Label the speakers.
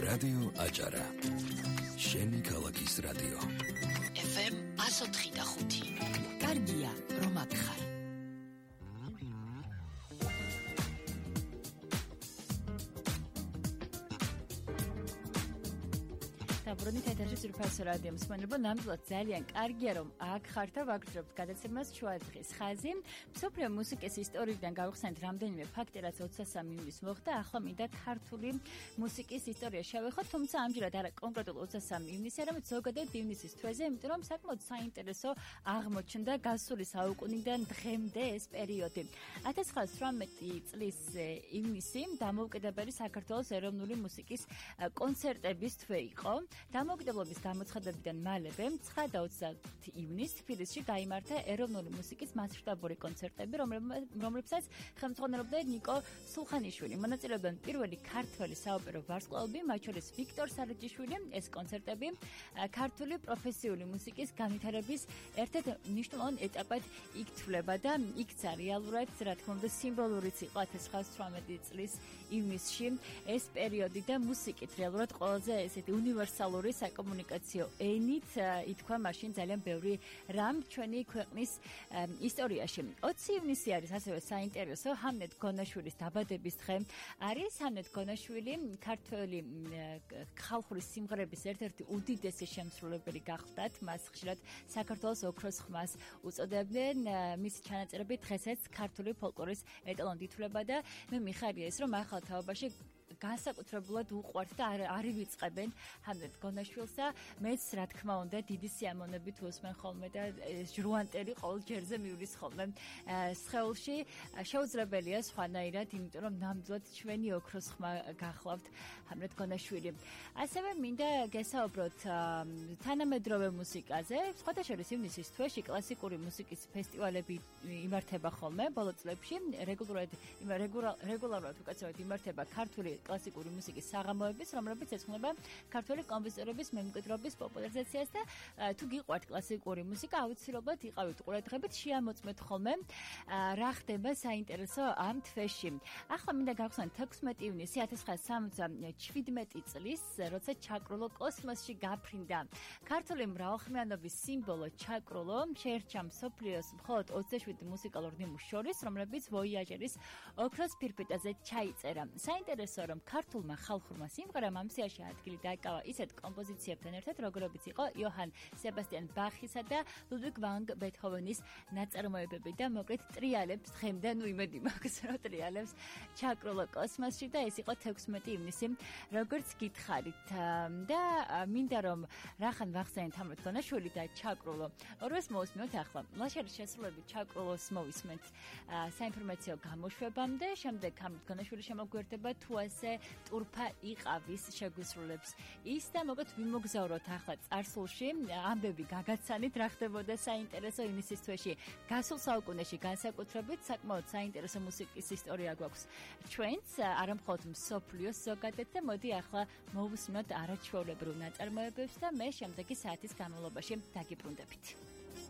Speaker 1: რადიო აჭარა. შენი ქალაქის რადიო.
Speaker 2: FM 104.5.
Speaker 3: კარგია, რომ აქ ხარ.
Speaker 4: დაბრუნდით ეთერში ძვირფასო რადიო მსმენელებო, ნამდვილად ძალიან კარგია რომ აქ ხართ და ვაგრძელებთ გადაცემას შუა დღის ხაზი. მსოფლიო მუსიკის ისტორიიდან გავიხსენეთ რამდენიმე ფაქტი, რაც 23 ივნისს მოხდა. ახლა მინდა ქართული მუსიკის ისტორია შევეხოთ, თუმცა ამჯერად არა კონკრეტულ 23 ივნისს, არამედ ზოგადად ივნისის თვეზე, იმიტომ რომ საკმაოდ საინტერესო აღმოჩნდა გასული საუკუნიდან დღემდე ეს პერიოდი. 1918 წლის ივნისი დამოუკიდებელი საქართველოს ეროვნული მუსიკის კონცერტების თვე იყო. დამოუკიდებლობის გამოცხადებიდან მალევე 9 და 30 ივნისს თბილისში გაიმართა ეროვნული მუსიკის მასშტაბური კონცერტები, რომლებსაც ხელმძღვანელობდა ნიკო სულხანიშვილი. მონაწილეობდნენ პირველი ქართველი საოპერო ვარსკვლავები, მათ შორის ვიქტორ სარაჯიშვილი. ეს კონცერტები ქართული პროფესიული მუსიკის განვითარების ერთ-ერთ მნიშვნელოვან ეტაპად იქცვლება და იქცა რეალურად, რა თქმა უნდა, სიმბოლურიც იყო 1918 წლის ივნისში ეს პერიოდი და მუსიკით რეალურად ყველაზე ესეთი უნივერსალური საკომუნიკაციო ენით ითქვა მაშინ ძალიან ბევრი რამ ჩვენი ქვეყნის ისტორიაში. 20 ივნისი არის ასევე საინტერესო ჰამლეტ გონაშვილის დაბადების დღე. არის ჰამლეტ გონაშვილი ქართველი ხალხური სიმღერების ერთ-ერთი უდიდესი შემსრულებელი გახლდათ. მას ხშირად საქართველოს ოქროს ხმას უწოდებდნენ. მისი ჩანაწერები დღესაც ქართული ფოლკლორის ეტალონად ითვლება და მე მიხარია ის რომ ახალ თაობაში განსაკუთრებულად უყვართ და არ ივიწყებენ ჰამლეტ გონაშვილს და მეც რა თქმა უნდა დიდი სიამოვნებით უსმენ ხოლმე და ჟრუანტელი ყოველ ჯერზე მივლის ხოლმე სხეულში. შეუძლებელია სხვანაირად, იმიტომ რომ ნამდვილად ჩვენი ოქროს ხმა გახლავთ ჰამლეტ გონაშვილი. ასევე მინდა გესაუბროთ თანამედროვე მუსიკაზე. სხვათა შორის ივნისის თვეში კლასიკური მუსიკის ფესტივალები იმართება ხოლმე ბოლო წლებში. რეგულარულად უკაცრავად იმართება ქართული კლასიკური მუსიკის საღამოების, რომლებიც ეძღვნება ქართველი კომპოზიტორების მემკვიდრეობის პოპულარიზაციას და თუ გიყვართ კლასიკური მუსიკა, აუცილებლად იყავით ყურადღებით, შეამოწმეთ ხოლმე რა ხდება საინტერესო ამ თვეში. ახლა მინდა გავხსენოთ 16 ივნისი 1977 წლის, როცა ჩაკრულო კოსმოსში გაფრინდა. ქართული მრავალხმიანობის სიმბოლო ჩაკრულო შეერჩა მსოფლიოს მხოლოდ 27 მუსიკალურ ნიმუშს შორის, რომლებიც ვოიაჟერის ოქროს ფირფიტაზე ჩაიწერა. საინტერესო რომ ქართულმა ხალხურმა სიმღერამ ამ სიაში ადგილი დაიკავა ისეთ კომპოზიციებთან ერთად, როგორებიც იყო იოჰან სებასტიან ბახისა და ლუდვიგ ვან ბეთჰოვენის ნაწარმოებები და მოკლედ ტრიალებს დღემდე, იმედი მაქვს, რომ ტრიალებს ჩაკრულო კოსმოსში და ეს იყო 16 ივნისი, როგორც გითხარით. და მინდა რომ რახან ვახსენეთ ჰამლეტ გონაშვილი და ჩაკრულო. ორვეს მოვისმენთ ახლა. ლაშარის შესრულებით ჩაკრულოს მოვისმენთ საინფორმაციო გამოშვებამდე, შემდეგ ჰამლეტ გონაშვილი შემოგვიერთება თუ ასე ტურფა იყავის შეგვისრულებს ის და მოკლედ ვიმოგზაუროთ ახლა წარსულში, ამბები გაგაცანით რა ხდებოდა საინტერესო ივნისის თვეში. გასულ საუკუნეში განსაკუთრებით საკმაოდ საინტერესო მუსიკის ისტორია გვაქვს ჩვენც, არა მხოლოდ მსოფლიოს ზოგადად და მოდი ახლა მოვუსმინოთ არაჩვეულებრივ ნაწარმოებებს და მე შემდეგი საათის განმავლობაში დაგიბრუნდებით.